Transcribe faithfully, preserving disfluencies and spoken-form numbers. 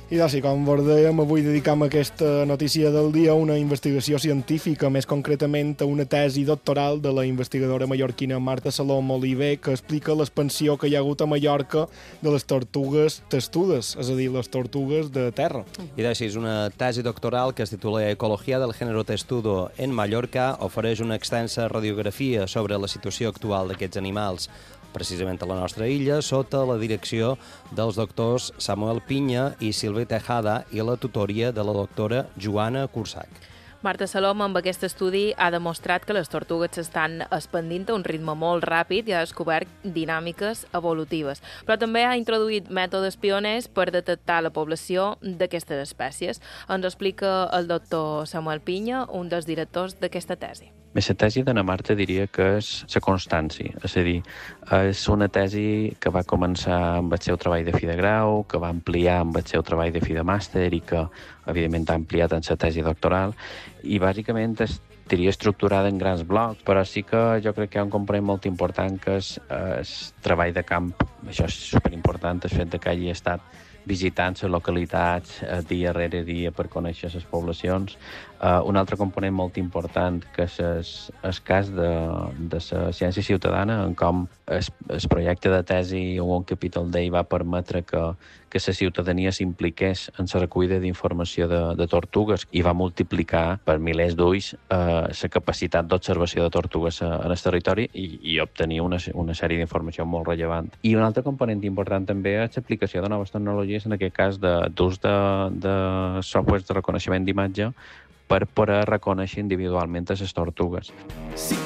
I doncs, com vos dèiem, avui dedicam aquesta notícia del dia a una investigació científica, més concretament a una tesi doctoral de la investigadora mallorquina Marta Salom Oliver, que explica l'expansió que hi ha hagut a Mallorca de les tortugues testudes, és a dir, les tortugues de terra. I d'així és una tesi doctoral que es titula Ecología del género testudo en Mallorca, ofereix una extensa radiografia sobre la situació actual d'aquests animals, precisament a la nostra illa, sota la direcció dels doctors Samuel Pinya i Silvia Tejada i la tutoria de la doctora Joana Cursac. Marta Salom, amb aquest estudi, ha demostrat que les tortugues s'estan expandint a un ritme molt ràpid i ha descobert dinàmiques evolutives. Però també ha introduït mètodes pioners per detectar la població d'aquestes espècies. Ens explica el doctor Samuel Pinya, un dels directors d'aquesta tesi. La tesi d'Anna Marta diria que és la constància, és a dir, és una tesi que va començar amb el seu treball de fi de grau, que va ampliar amb el seu treball de fi de màster i que, evidentment, ha ampliat en la tesi doctoral, i bàsicament estaria estructurada en grans blocs, però sí que jo crec que hi ha un component molt important que és el treball de camp. Això és superimportant, el fet que hagi estat visitant les localitats dia rere dia per conèixer les poblacions. Uh, un altre component molt important que és el cas de, de la ciència ciutadana, en com el, el projecte de tesi o un capítol d'ell va permetre que, que la ciutadania s'impliqués en la recollida d'informació de, de tortugues i va multiplicar per milers d'ulls uh, la capacitat d'observació de tortugues en el territori i, i obtenir una, una sèrie d'informació molt rellevant. I un altre component important també és l'aplicació de noves tecnologies, en aquest cas d'ús de, de, de softwares de reconeixement d'imatge per poder reconèixer individualment les tortugues. Sí.